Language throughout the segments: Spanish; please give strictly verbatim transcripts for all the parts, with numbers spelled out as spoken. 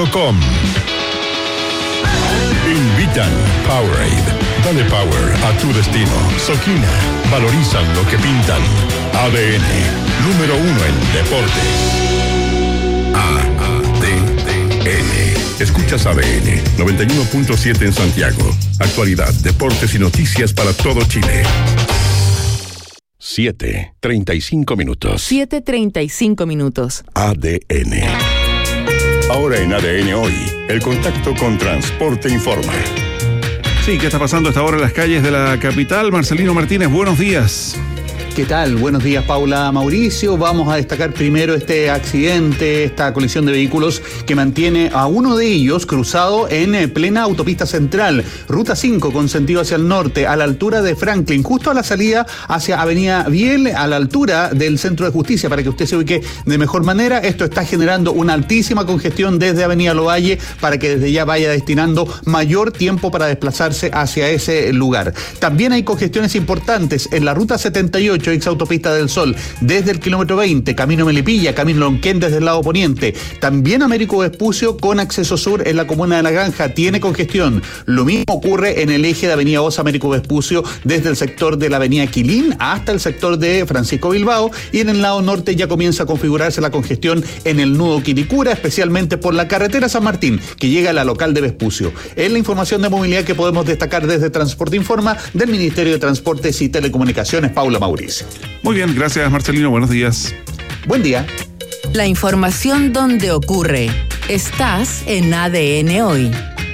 punto com. Invitan Powerade. Dale power a tu destino. Soquina. Valorizan lo que pintan. A D N. Número uno en deportes. A D N. Escuchas A D N. noventa y uno punto siete en Santiago. Actualidad, deportes y noticias para todo Chile. siete, treinta y cinco minutos. siete, treinta y cinco minutos. A D N. Ahora en A D N Hoy, el contacto con Transporte Informa. Sí, ¿qué está pasando a esta hora en las calles de la capital? Marcelino Martínez, buenos días. ¿Qué tal? Buenos días, Paula, Mauricio. Vamos a destacar primero este accidente, esta colisión de vehículos que mantiene a uno de ellos cruzado en plena autopista central, ruta cinco con sentido hacia el norte, a la altura de Franklin, justo a la salida hacia Avenida Biel, a la altura del Centro de Justicia, para que usted se ubique de mejor manera. Esto está generando una altísima congestión desde Avenida Lovalle para que desde ya vaya destinando mayor tiempo para desplazarse hacia ese lugar. También hay congestiones importantes en la ruta setenta y ocho, ex autopista del Sol, desde el kilómetro veinte, camino Melipilla, camino Lonquén desde el lado poniente. También Américo Vespucio con acceso sur en la comuna de La Granja tiene congestión. Lo mismo ocurre en el eje de Avenida Osa Américo Vespucio desde el sector de la Avenida Quilín hasta el sector de Francisco Bilbao, y en el lado norte ya comienza a configurarse la congestión en el nudo Quilicura, especialmente por la carretera San Martín que llega a la local de Vespucio. Es la información de movilidad que podemos destacar desde Transporte Informa del Ministerio de Transportes y Telecomunicaciones. Paula, Mauricio. Muy bien, gracias Marcelino, buenos días. Buen día. La información donde ocurre. Estás en A D N Hoy.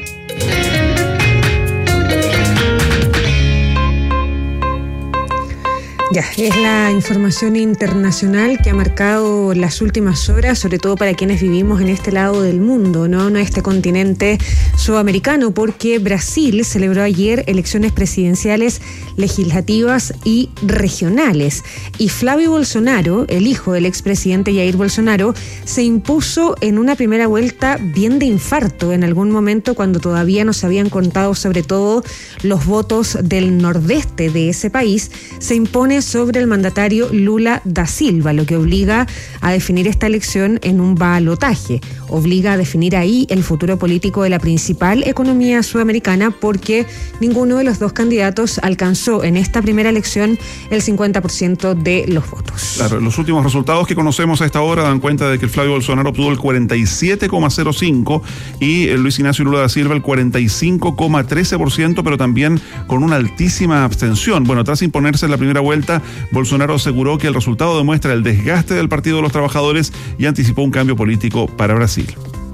Ya, es la información internacional que ha marcado las últimas horas, sobre todo para quienes vivimos en este lado del mundo, ¿no? En este continente sudamericano, porque Brasil celebró ayer elecciones presidenciales, legislativas y regionales. Y Flavio Bolsonaro, el hijo del expresidente Jair Bolsonaro, se impuso en una primera vuelta bien de infarto en algún momento, cuando todavía no se habían contado sobre todo los votos del nordeste de ese país. Se impone sobre el mandatario Lula da Silva, lo que obliga a definir esta elección en un balotaje. Obliga a definir ahí el futuro político de la principal economía sudamericana, porque ninguno de los dos candidatos alcanzó en esta primera elección el cincuenta por ciento de los votos. Claro, los últimos resultados que conocemos a esta hora dan cuenta de que el Flavio Bolsonaro obtuvo el cuarenta y siete coma cero cinco y el Luis Ignacio Lula da Silva el cuarenta y cinco coma trece por ciento, pero también con una altísima abstención. Bueno, tras imponerse en la primera vuelta, Bolsonaro aseguró que el resultado demuestra el desgaste del Partido de los Trabajadores y anticipó un cambio político para Brasil.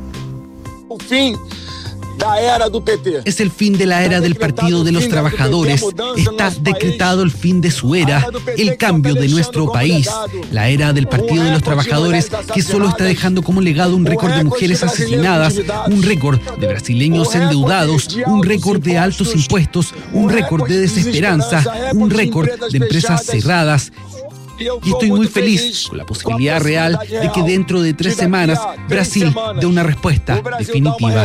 Es el fin de la era del Partido de los Trabajadores. Está decretado el fin de su era, el cambio de nuestro país. La era del Partido de los Trabajadores, que solo está dejando como legado un récord de mujeres asesinadas, un récord de brasileños endeudados, un récord de altos impuestos, un récord de desesperanza, un récord de empresas cerradas. Y estoy muy feliz con la posibilidad real de que dentro de tres semanas Brasil dé una respuesta definitiva.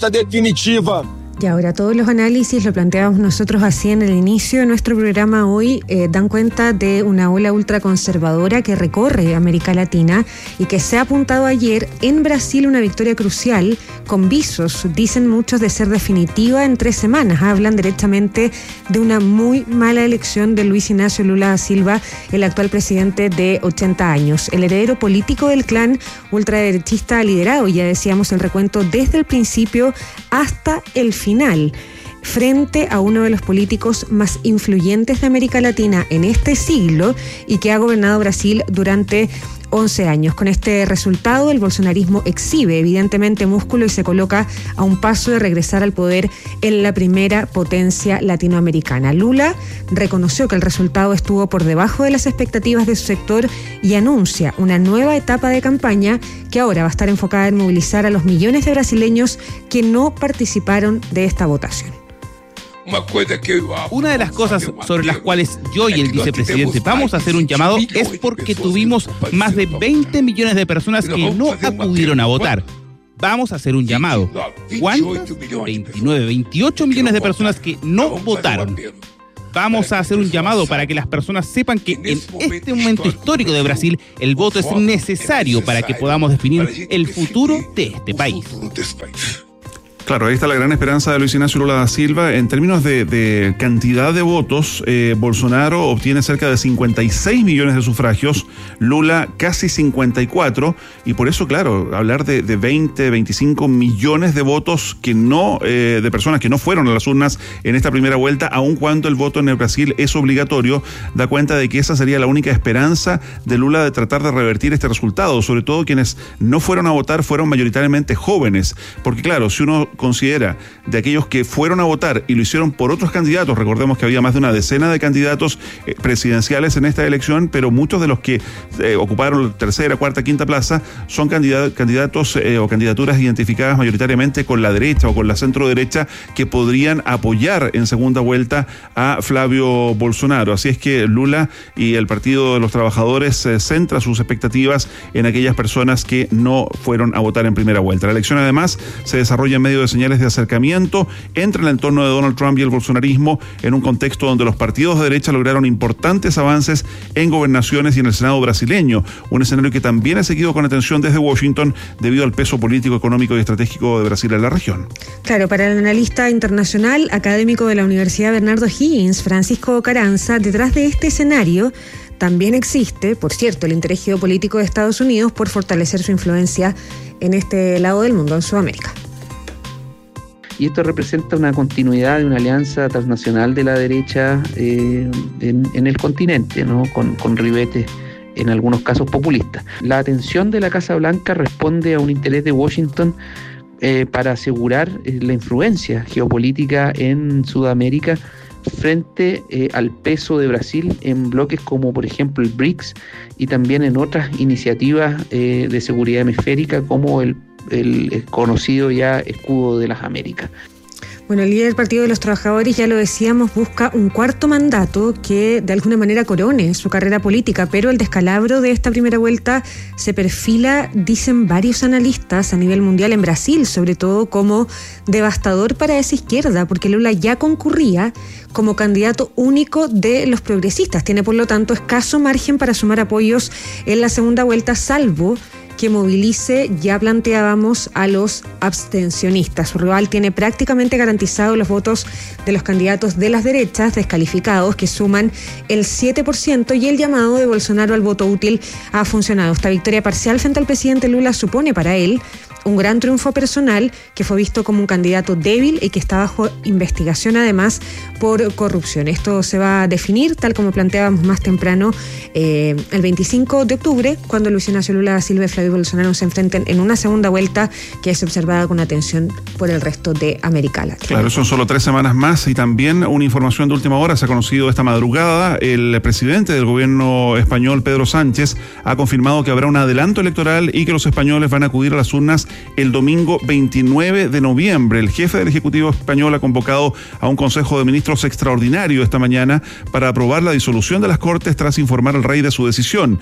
Y ahora todos los análisis, lo planteábamos nosotros así en el inicio de nuestro programa hoy, eh, dan cuenta de una ola ultraconservadora que recorre América Latina y que se ha apuntado ayer en Brasil una victoria crucial con visos, dicen muchos, de ser definitiva en tres semanas. Hablan directamente de una muy mala elección de Luis Ignacio Lula da Silva, el actual presidente de ochenta años, el heredero político del clan ultraderechista liderado, ya decíamos el recuento desde el principio hasta el final. final, frente a uno de los políticos más influyentes de América Latina en este siglo y que ha gobernado Brasil durante once años. Con este resultado, el bolsonarismo exhibe evidentemente músculo y se coloca a un paso de regresar al poder en la primera potencia latinoamericana. Lula reconoció que el resultado estuvo por debajo de las expectativas de su sector y anuncia una nueva etapa de campaña que ahora va a estar enfocada en movilizar a los millones de brasileños que no participaron de esta votación. Una de las cosas sobre las cuales yo y el vicepresidente vamos a hacer un llamado es porque tuvimos más de veinte millones de personas que no acudieron a votar. Vamos a hacer un llamado. ¿Cuántas? veintinueve, veintiocho millones de personas que no votaron. Vamos a hacer un llamado para que las personas sepan que en este momento histórico de Brasil, el voto es necesario para que podamos definir el futuro de este país. Claro, ahí está la gran esperanza de Luis Ignacio Lula da Silva. En términos de, de cantidad de votos, eh, Bolsonaro obtiene cerca de cincuenta y seis millones de sufragios, Lula casi cincuenta y cuatro, y por eso, claro, hablar de, de veinte, veinticinco millones de votos que no, eh, de personas que no fueron a las urnas en esta primera vuelta, aun cuando el voto en el Brasil es obligatorio, da cuenta de que esa sería la única esperanza de Lula de tratar de revertir este resultado. Sobre todo quienes no fueron a votar fueron mayoritariamente jóvenes, porque claro, si uno considera de aquellos que fueron a votar y lo hicieron por otros candidatos, recordemos que había más de una decena de candidatos eh, presidenciales en esta elección, pero muchos de los que eh, ocuparon tercera, cuarta, quinta plaza son candidat- candidatos eh, o candidaturas identificadas mayoritariamente con la derecha o con la centro derecha, que podrían apoyar en segunda vuelta a Flavio Bolsonaro. Así es que Lula y el Partido de los Trabajadores eh, centra sus expectativas en aquellas personas que no fueron a votar en primera vuelta. La elección además se desarrolla en medio de señales de acercamiento entre el entorno de Donald Trump y el bolsonarismo, en un contexto donde los partidos de derecha lograron importantes avances en gobernaciones y en el Senado brasileño, un escenario que también ha seguido con atención desde Washington debido al peso político, económico y estratégico de Brasil en la región. Claro, para el analista internacional, académico de la Universidad Bernardo Higgins, Francisco Carranza, detrás de este escenario también existe, por cierto, el interés geopolítico de Estados Unidos por fortalecer su influencia en este lado del mundo, en Sudamérica. Y esto representa una continuidad de una alianza transnacional de la derecha eh, en, en el continente, ¿no? Con, con ribetes en algunos casos populistas. La atención de la Casa Blanca responde a un interés de Washington eh, para asegurar eh, la influencia geopolítica en Sudamérica frente eh, al peso de Brasil en bloques como por ejemplo el B R I C S y también en otras iniciativas eh, de seguridad hemisférica como el el conocido ya escudo de las Américas. Bueno, el líder del Partido de los Trabajadores, ya lo decíamos, busca un cuarto mandato que de alguna manera corone su carrera política, pero el descalabro de esta primera vuelta se perfila, dicen varios analistas a nivel mundial en Brasil, sobre todo como devastador para esa izquierda, porque Lula ya concurría como candidato único de los progresistas. Tiene, por lo tanto, escaso margen para sumar apoyos en la segunda vuelta, salvo que movilice, ya planteábamos, a los abstencionistas. Su rival tiene prácticamente garantizados los votos de los candidatos de las derechas descalificados, que suman el siete por ciento, y el llamado de Bolsonaro al voto útil ha funcionado. Esta victoria parcial frente al presidente Lula supone para él un gran triunfo personal, que fue visto como un candidato débil y que está bajo investigación además por corrupción. Esto se va a definir, tal como planteábamos más temprano, eh, el veinticinco de octubre, cuando Luis Ignacio Lula da Silva y Flavio Bolsonaro se enfrenten en una segunda vuelta que es observada con atención por el resto de América Latina. Claro, son solo tres semanas más, y también una información de última hora se ha conocido esta madrugada. El presidente del gobierno español, Pedro Sánchez, ha confirmado que habrá un adelanto electoral y que los españoles van a acudir a las urnas el domingo veintinueve de noviembre. El jefe del Ejecutivo español ha convocado a un Consejo de Ministros extraordinario esta mañana para aprobar la disolución de las Cortes tras informar al rey de su decisión.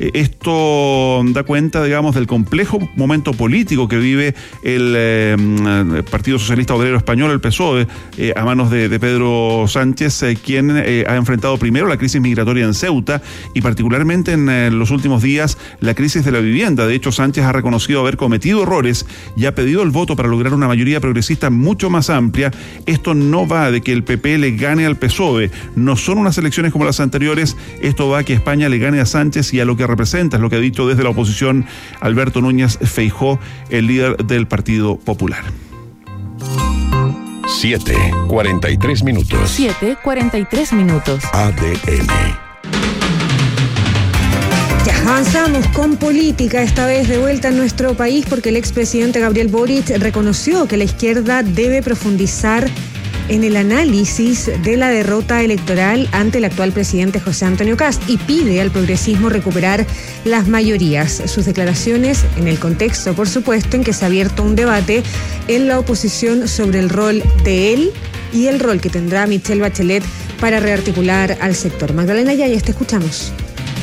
Esto da cuenta, digamos, del complejo momento político que vive el eh, Partido Socialista Obrero Español, el P S O E, eh, a manos de, de Pedro Sánchez, eh, quien eh, ha enfrentado primero la crisis migratoria en Ceuta y particularmente en eh, los últimos días la crisis de la vivienda. De hecho, Sánchez ha reconocido haber cometido errores y ha pedido el voto para lograr una mayoría progresista mucho más amplia. Esto no va de que el P P le gane al P S O E, no son unas elecciones como las anteriores, esto va a que España le gane a Sánchez y a lo que representa, es lo que ha dicho desde la oposición Alberto Núñez Feijóo, el líder del Partido Popular. siete, cuarenta y tres minutos. siete, cuarenta y tres minutos. A D N. Avanzamos con política, esta vez de vuelta en nuestro país, porque el expresidente Gabriel Boric reconoció que la izquierda debe profundizar en el análisis de la derrota electoral ante el actual presidente José Antonio Kast y pide al progresismo recuperar las mayorías. Sus declaraciones en el contexto, por supuesto, en que se ha abierto un debate en la oposición sobre el rol de él y el rol que tendrá Michelle Bachelet para rearticular al sector. Magdalena Yáñez, te escuchamos.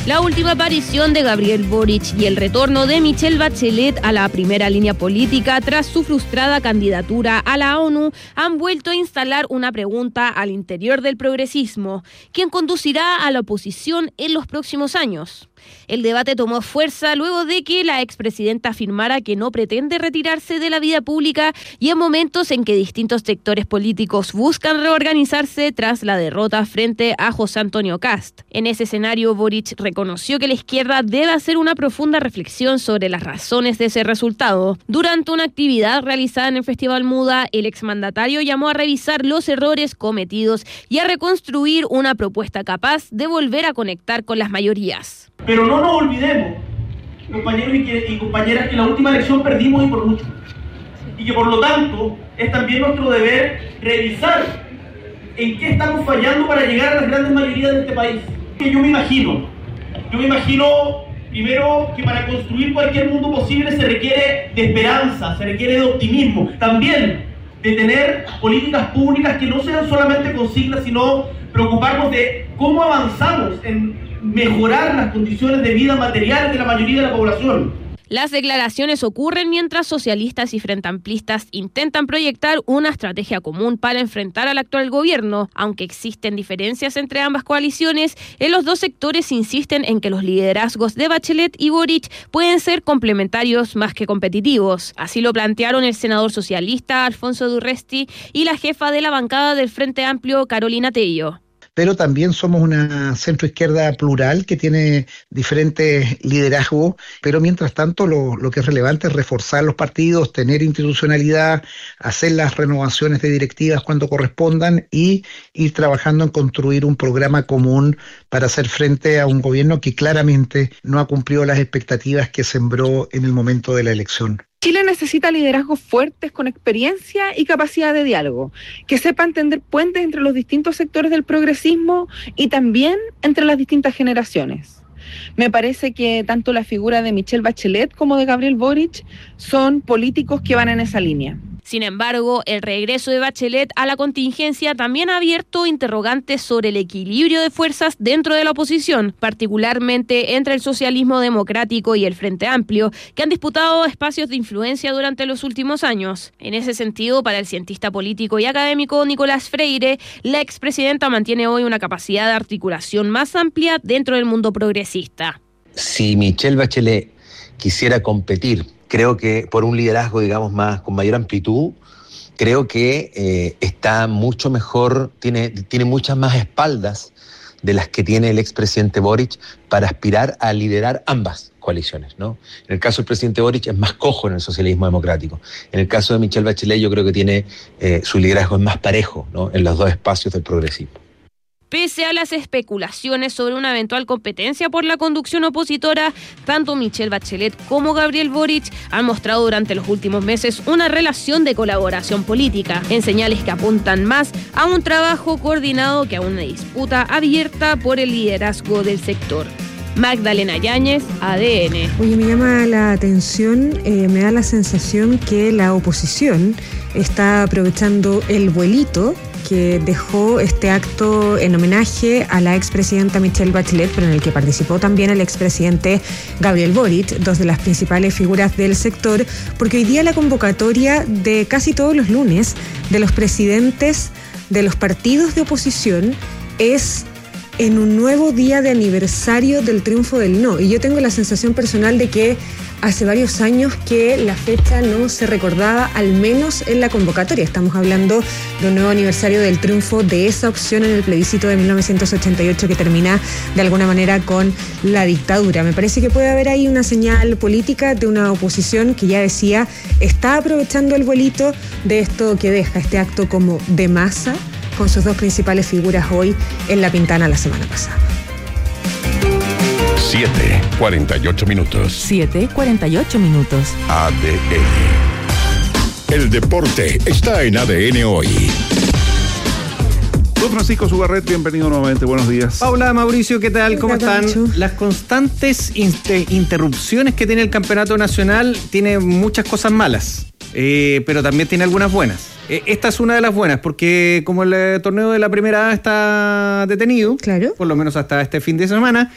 La última aparición de Gabriel Boric y el retorno de Michelle Bachelet a la primera línea política tras su frustrada candidatura a la ONU han vuelto a instalar una pregunta al interior del progresismo: ¿quién conducirá a la oposición en los próximos años? El debate tomó fuerza luego de que la expresidenta afirmara que no pretende retirarse de la vida pública y en momentos en que distintos sectores políticos buscan reorganizarse tras la derrota frente a José Antonio Kast. En ese escenario, Boric reconoció que la izquierda debe hacer una profunda reflexión sobre las razones de ese resultado. Durante una actividad realizada en el Festival Muda, el exmandatario llamó a revisar los errores cometidos y a reconstruir una propuesta capaz de volver a conectar con las mayorías. Pero no nos olvidemos, compañeros y, que, y compañeras, que la última elección perdimos y por mucho. Y que por lo tanto es también nuestro deber revisar en qué estamos fallando para llegar a las grandes mayorías de este país. Que yo me imagino, yo me imagino primero que para construir cualquier mundo posible se requiere de esperanza, se requiere de optimismo, también de tener políticas públicas que no sean solamente consignas, sino preocuparnos de cómo avanzamos en mejorar las condiciones de vida materiales de la mayoría de la población. Las declaraciones ocurren mientras socialistas y frente amplistas intentan proyectar una estrategia común para enfrentar al actual gobierno. Aunque existen diferencias entre ambas coaliciones, en los dos sectores insisten en que los liderazgos de Bachelet y Boric pueden ser complementarios más que competitivos. Así lo plantearon el senador socialista Alfonso Durresti y la jefa de la bancada del Frente Amplio, Carolina Tello. Pero también somos una centroizquierda plural que tiene diferentes liderazgos, pero mientras tanto lo, lo que es relevante es reforzar los partidos, tener institucionalidad, hacer las renovaciones de directivas cuando correspondan y ir trabajando en construir un programa común para hacer frente a un gobierno que claramente no ha cumplido las expectativas que sembró en el momento de la elección. Chile necesita liderazgos fuertes con experiencia y capacidad de diálogo, que sepa entender puentes entre los distintos sectores del progresismo y también entre las distintas generaciones. Me parece que tanto la figura de Michelle Bachelet como de Gabriel Boric son políticos que van en esa línea. Sin embargo, el regreso de Bachelet a la contingencia también ha abierto interrogantes sobre el equilibrio de fuerzas dentro de la oposición, particularmente entre el socialismo democrático y el Frente Amplio, que han disputado espacios de influencia durante los últimos años. En ese sentido, para el cientista político y académico Nicolás Freire, la expresidenta mantiene hoy una capacidad de articulación más amplia dentro del mundo progresista. Si Michelle Bachelet quisiera competir, creo que por un liderazgo, digamos, más con mayor amplitud, creo que eh, está mucho mejor, tiene, tiene muchas más espaldas de las que tiene el expresidente Boric para aspirar a liderar ambas coaliciones, ¿no? En el caso del presidente Boric es más cojo en el socialismo democrático. En el caso de Michelle Bachelet yo creo que tiene eh, su liderazgo es más parejo, ¿no?, en los dos espacios del progresismo. Pese a las especulaciones sobre una eventual competencia por la conducción opositora, tanto Michelle Bachelet como Gabriel Boric han mostrado durante los últimos meses una relación de colaboración política, en señales que apuntan más a un trabajo coordinado que a una disputa abierta por el liderazgo del sector. Magdalena Yáñez, A D N. Oye, me llama la atención, eh, me da la sensación que la oposición está aprovechando el vuelito que dejó este acto en homenaje a la expresidenta Michelle Bachelet, pero en el que participó también el expresidente Gabriel Boric, dos de las principales figuras del sector, porque hoy día la convocatoria de casi todos los lunes de los presidentes de los partidos de oposición es en un nuevo día de aniversario del triunfo del no. Y yo tengo la sensación personal de que hace varios años que la fecha no se recordaba, al menos en la convocatoria. Estamos hablando de un nuevo aniversario del triunfo de esa opción en el plebiscito de mil novecientos ochenta y ocho que termina de alguna manera con la dictadura. Me parece que puede haber ahí una señal política de una oposición que ya decía está aprovechando el vuelito de esto que deja este acto como de masa, con sus dos principales figuras hoy en La Pintana la semana pasada. siete, cuarenta y ocho minutos. siete, cuarenta y ocho minutos. A D N. El deporte está en A D N hoy. Don Francisco Sugarret, bienvenido nuevamente, buenos días. Paula, Mauricio, ¿qué tal? ¿Cómo Hola, están? Pancho. Las constantes inter- interrupciones que tiene el campeonato nacional tiene muchas cosas malas, eh, pero también tiene algunas buenas. Eh, esta es una de las buenas, porque como el eh, torneo de la Primera A está detenido, claro, por lo menos hasta este fin de semana,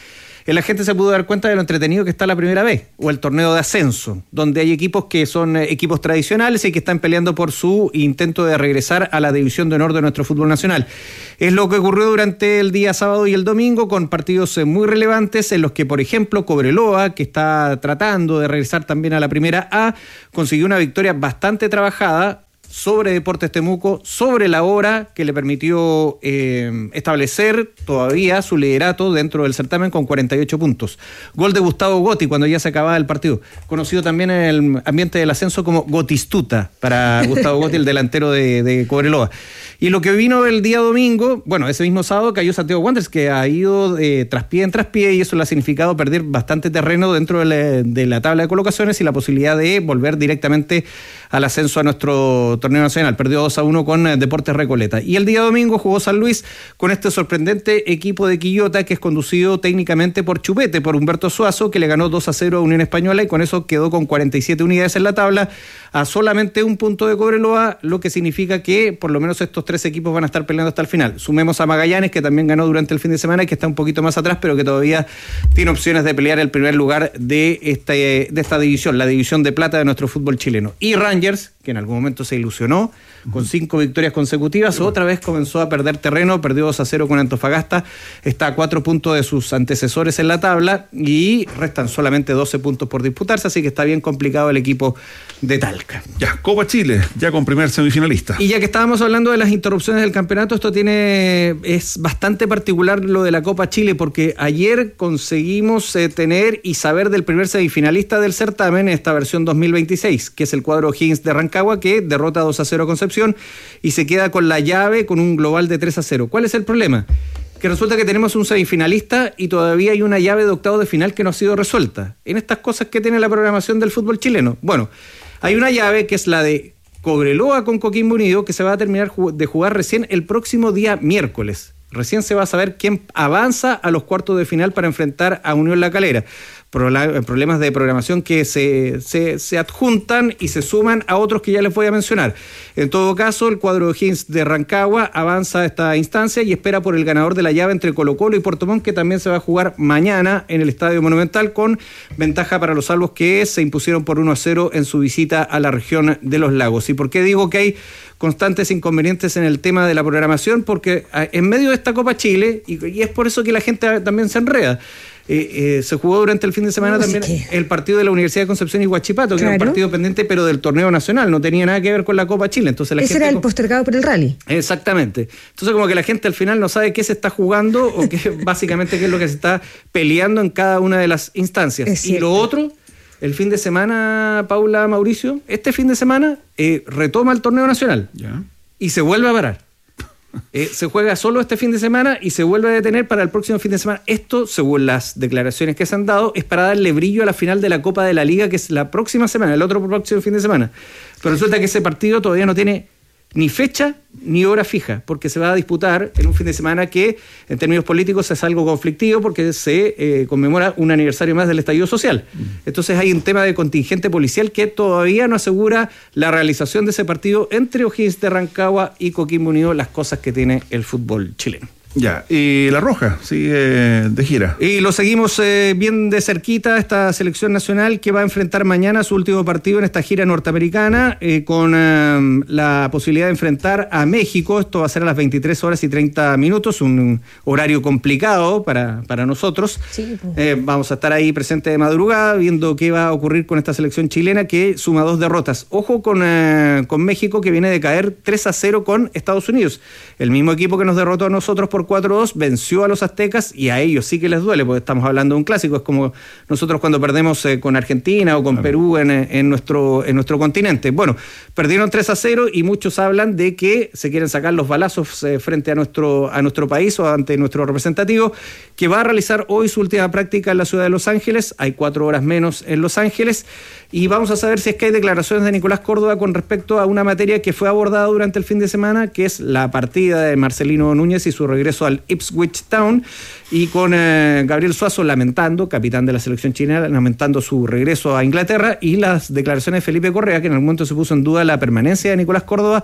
la gente se pudo dar cuenta de lo entretenido que está la primera vez, o el torneo de ascenso, donde hay equipos que son equipos tradicionales y que están peleando por su intento de regresar a la división de honor de nuestro fútbol nacional. Es lo que ocurrió durante el día sábado y el domingo, con partidos muy relevantes en los que, por ejemplo, Cobreloa, que está tratando de regresar también a la primera A, consiguió una victoria bastante trabajada sobre Deportes Temuco, sobre la hora, que le permitió eh, establecer todavía su liderato dentro del certamen con cuarenta y ocho puntos. Gol de Gustavo Gotti cuando ya se acababa el partido, conocido también en el ambiente del ascenso como Gotistuta para Gustavo Gotti, el delantero de, de Cobreloa. Y lo que vino el día domingo, bueno, ese mismo sábado cayó Santiago Wanderers, que ha ido eh, traspié en traspié, y eso le ha significado perder bastante terreno dentro de la, de la tabla de colocaciones y la posibilidad de volver directamente al ascenso a nuestro torneo nacional. Perdió dos a uno con eh, Deportes Recoleta. Y el día domingo jugó San Luis con este sorprendente equipo de Quillota, que es conducido técnicamente por Chupete, por Humberto Suazo, que le ganó dos a cero a Unión Española, y con eso quedó con cuarenta y siete unidades en la tabla, a solamente un punto de Cobreloa, lo que significa que por lo menos estos tres equipos van a estar peleando hasta el final. Sumemos a Magallanes, que también ganó durante el fin de semana y que está un poquito más atrás, pero que todavía tiene opciones de pelear el primer lugar de, este, de esta división, la división de plata de nuestro fútbol chileno. Y Rangers, que en algún momento se ilusionó con cinco victorias consecutivas, otra vez comenzó a perder terreno, perdió dos a cero con Antofagasta, está a cuatro puntos de sus antecesores en la tabla y restan solamente doce puntos por disputarse, así que está bien complicado el equipo de Talca. Ya, Copa Chile, ya con primer semifinalista. Y ya que estábamos hablando de las interrupciones del campeonato, esto tiene es bastante particular lo de la Copa Chile, porque ayer conseguimos eh, tener y saber del primer semifinalista del certamen, esta versión dos mil veintiséis, que es el cuadro O'Higgins de Rancagua, que derrota dos a cero a Concepción y se queda con la llave con un global de tres a cero. ¿Cuál es el problema? Que resulta que tenemos un semifinalista y todavía hay una llave de octavo de final que no ha sido resuelta. En estas cosas que tiene la programación del fútbol chileno. Bueno, hay una llave que es la de Cobreloa con Coquimbo Unido, que se va a terminar de jugar recién el próximo día miércoles. Recién se va a saber quién avanza a los cuartos de final para enfrentar a Unión La Calera. Problemas de programación que se, se, se adjuntan y se suman a otros que ya les voy a mencionar. En todo caso, el cuadro de O'Higgins de Rancagua avanza a esta instancia y espera por el ganador de la llave entre Colo-Colo y Puerto Montt, que también se va a jugar mañana en el Estadio Monumental, con ventaja para los salvos, que se impusieron por uno a cero en su visita a la región de los lagos. ¿Y por qué digo que hay constantes inconvenientes en el tema de la programación? Porque en medio de esta Copa Chile, y, y es por eso que la gente también se enreda, Eh, eh, se jugó durante el fin de semana no, también sí que... el partido de la Universidad de Concepción y Huachipato, que claro, era un partido pendiente, pero del torneo nacional, no tenía nada que ver con la Copa Chile. Entonces la Ese gente era el postergado por el rally. Exactamente. Entonces como que la gente al final no sabe qué se está jugando o qué básicamente qué es lo que se está peleando en cada una de las instancias. Y lo otro, el fin de semana, Paula, Mauricio, este fin de semana eh, retoma el torneo nacional ¿Ya? y se vuelve a parar. Eh, se juega solo este fin de semana y se vuelve a detener para el próximo fin de semana. Esto, según las declaraciones que se han dado, es para darle brillo a la final de la Copa de la Liga, que es la próxima semana, el otro próximo fin de semana. Pero resulta que ese partido todavía no tiene ni fecha ni hora fija, porque se va a disputar en un fin de semana que en términos políticos es algo conflictivo, porque se eh, conmemora un aniversario más del estallido social. Entonces hay un tema de contingente policial que todavía no asegura la realización de ese partido entre O'Higgins de Rancagua y Coquimbo Unido, las cosas que tiene el fútbol chileno. Ya, y La Roja sigue de gira. Y lo seguimos eh, bien de cerquita, esta selección nacional que va a enfrentar mañana su último partido en esta gira norteamericana, eh, con eh, la posibilidad de enfrentar a México. Esto va a ser a las veintitrés horas y treinta minutos, un horario complicado para, para nosotros. Sí, pues. eh, vamos a estar ahí presente de madrugada, viendo qué va a ocurrir con esta selección chilena que suma dos derrotas. Ojo con, eh, con México, que viene de caer tres a cero con Estados Unidos. El mismo equipo que nos derrotó a nosotros por cuatro a dos, venció a los aztecas, y a ellos sí que les duele, porque estamos hablando de un clásico. Es como nosotros cuando perdemos eh, con Argentina o con claro. Perú en, en, nuestro, en nuestro continente. Bueno, perdieron tres a cero y muchos hablan de que se quieren sacar los balazos eh, frente a nuestro, a nuestro país o ante nuestro representativo, que va a realizar hoy su última práctica en la ciudad de Los Ángeles. Hay cuatro horas menos en Los Ángeles, y vamos a saber si es que hay declaraciones de Nicolás Córdoba con respecto a una materia que fue abordada durante el fin de semana, que es la partida de Marcelino Núñez y su regreso al Ipswich Town, y con eh, Gabriel Suazo lamentando, capitán de la selección chilena, lamentando su regreso a Inglaterra, y las declaraciones de Felipe Correa, que en algún momento se puso en duda la permanencia de Nicolás Córdoba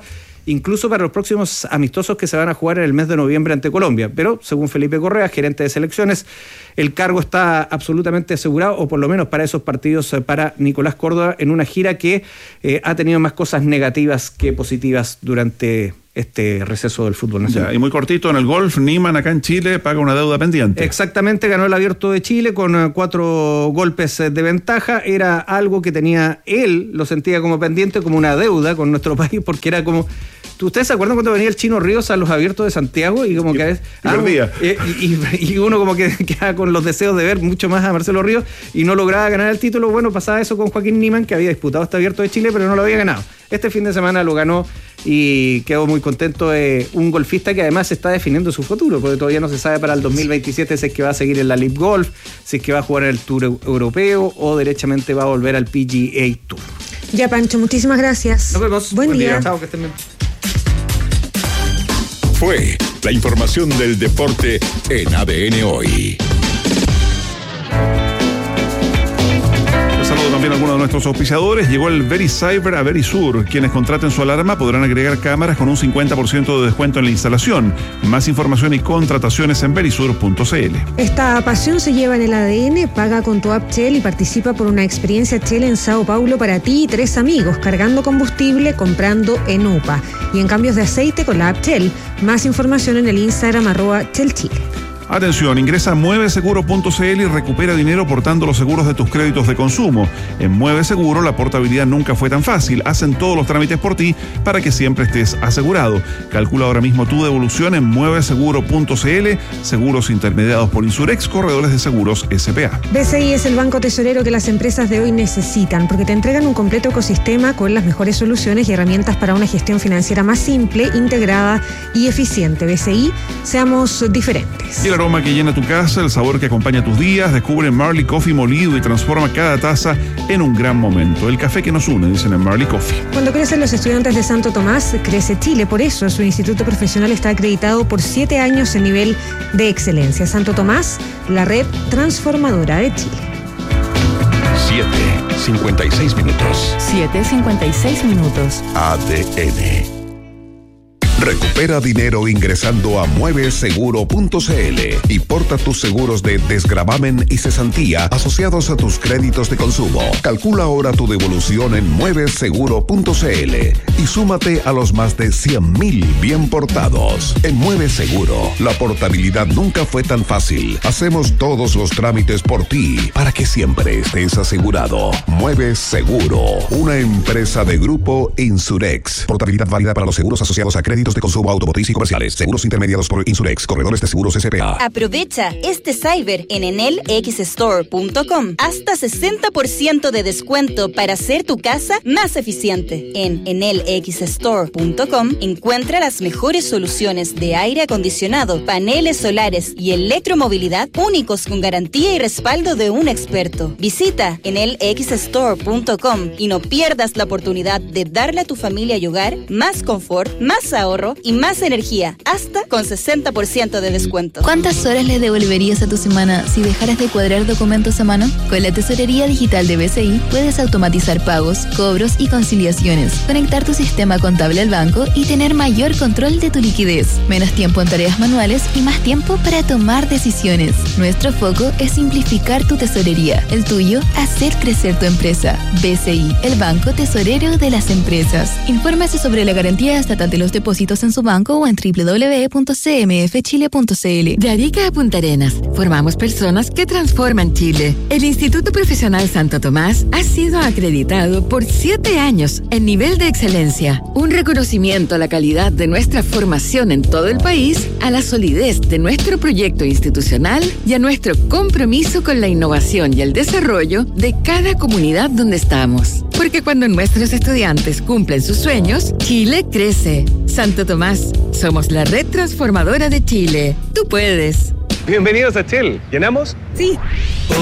incluso para los próximos amistosos que se van a jugar en el mes de noviembre ante Colombia. Pero, según Felipe Correa, gerente de selecciones, el cargo está absolutamente asegurado, o por lo menos para esos partidos, para Nicolás Córdoba, en una gira que eh, ha tenido más cosas negativas que positivas durante este receso del fútbol nacional. Ya, y muy cortito, en el golf, Niemann acá en Chile paga una deuda pendiente. Exactamente, ganó el Abierto de Chile con uh, cuatro golpes de ventaja. Era algo que tenía él, lo sentía como pendiente, como una deuda con nuestro país, porque era como... ¿Ustedes se acuerdan cuando venía el Chino Ríos a los Abiertos de Santiago? Y como que a veces, ah, y, y, y uno como que quedaba con los deseos de ver mucho más a Marcelo Ríos y no lograba ganar el título. Bueno, pasaba eso con Joaquín Niemann, que había disputado este Abierto de Chile, pero no lo había ganado. Este fin de semana lo ganó y quedó muy contento de un golfista que además está definiendo su futuro, porque todavía no se sabe para el dos mil veintisiete si es que va a seguir en la Live Golf, si es que va a jugar en el Tour Europeo o derechamente va a volver al P G A Tour. Ya, Pancho, muchísimas gracias. Nos vemos. Buen, Buen día. día. Chao, que estén bien. Fue la información del deporte en A D N Hoy. Saludo también a algunos de nuestros auspiciadores. Llegó el VeriCyber a Verisur. Quienes contraten su alarma podrán agregar cámaras con un cincuenta por ciento de descuento en la instalación. Más información y contrataciones en verisur punto c l. Esta pasión se lleva en el A D N. Paga con tu app Shell y participa por una experiencia Shell en Sao Paulo para ti y tres amigos, cargando combustible, comprando en U P A. Y en cambios de aceite con la app Shell. Más información en el Instagram arroba Shell Chile. Atención, ingresa a mueve seguro punto c l y recupera dinero portando los seguros de tus créditos de consumo. En Mueve Seguro la portabilidad nunca fue tan fácil. Hacen todos los trámites por ti para que siempre estés asegurado. Calcula ahora mismo tu devolución en mueve seguro punto c l. Seguros intermediados por Insurex, corredores de seguros S P A. B C I es el banco tesorero que las empresas de hoy necesitan, porque te entregan un completo ecosistema con las mejores soluciones y herramientas para una gestión financiera más simple, integrada y eficiente. B C I, seamos diferentes. Y el aroma que llena tu casa, el sabor que acompaña tus días. Descubre Marley Coffee molido y transforma cada taza en un gran momento. El café que nos une, dicen en Marley Coffee. Cuando crecen los estudiantes de Santo Tomás, crece Chile. Por eso su instituto profesional está acreditado por siete años en nivel de excelencia. Santo Tomás, la red transformadora de Chile. siete cincuenta y seis minutos. siete cincuenta y seis minutos. A D N. Recupera dinero ingresando a mueve seguro punto c l y porta tus seguros de desgravamen y cesantía asociados a tus créditos de consumo. Calcula ahora tu devolución en mueve seguro punto c l y súmate a los más de cien mil bien portados. En Mueve Seguro, la portabilidad nunca fue tan fácil. Hacemos todos los trámites por ti para que siempre estés asegurado. Mueve Seguro, una empresa de Grupo Insurex. Portabilidad válida para los seguros asociados a créditos de consumo automotriz y comerciales. Seguros intermediados por Insurex, corredores de seguros S P A. Aprovecha este cyber en enel x store punto com. Hasta sesenta por ciento de descuento para hacer tu casa más eficiente. En enel x store punto com encuentra las mejores soluciones de aire acondicionado, paneles solares y electromovilidad únicos con garantía y respaldo de un experto. Visita enel x store punto com y no pierdas la oportunidad de darle a tu familia y hogar más confort, más ahorro y más energía, hasta con sesenta por ciento de descuento. ¿Cuántas horas le devolverías a tu semana si dejaras de cuadrar documentos a mano? Con la tesorería digital de B C I puedes automatizar pagos, cobros y conciliaciones, conectar tu sistema contable al banco y tener mayor control de tu liquidez, menos tiempo en tareas manuales y más tiempo para tomar decisiones. Nuestro foco es simplificar tu tesorería, el tuyo, hacer crecer tu empresa. B C I, el banco tesorero de las empresas. Infórmese sobre la garantía estatal de los depósitos en su banco o en doble u doble u doble u punto c m f chile punto c l. De Arica a Punta Arenas, formamos personas que transforman Chile. El Instituto Profesional Santo Tomás ha sido acreditado por siete años en nivel de excelencia. Un reconocimiento a la calidad de nuestra formación en todo el país, a la solidez de nuestro proyecto institucional y a nuestro compromiso con la innovación y el desarrollo de cada comunidad donde estamos. Porque cuando nuestros estudiantes cumplen sus sueños, Chile crece. Santo Tomás, somos la red transformadora de Chile. Tú puedes. Bienvenidos a Shell. ¿Llenamos? Sí.